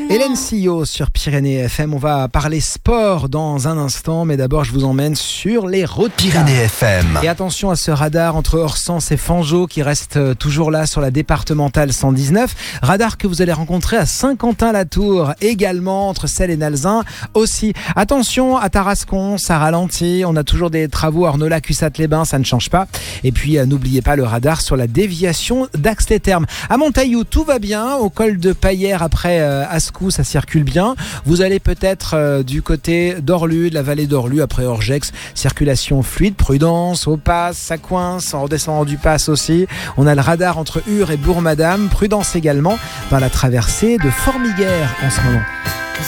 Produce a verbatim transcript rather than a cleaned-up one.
Hélène Sillot sur Pyrénées F M. On va parler sport dans un instant, mais d'abord je vous emmène sur les routes Pyrénées F M. Et attention à ce radar entre Orsens et Fangeau qui reste toujours là sur la départementale cent dix-neuf. Radar que vous allez rencontrer à Saint-Quentin-la-Tour, également entre Celles et Nalzin aussi. Attention à Tarascon, ça ralentit. On a toujours des travaux à Ornola, Cussat-les-Bains, ça ne change pas. Et puis euh, n'oubliez pas le radar sur la déviation d'Axe-les-Thermes. À Montaillou, tout va bien. Au col de Paillère après euh, Ascou, ça circule bien. Vous allez peut-être euh, du côté d'Orlu, de la vallée d'Orlu après Orgex. Circulation fluide, prudence, au pass, ça coince, en redescendant du pass aussi. On a le radar entre Ur et Bourg-Madame. Prudence également dans la traversée de Formiguère en ce moment.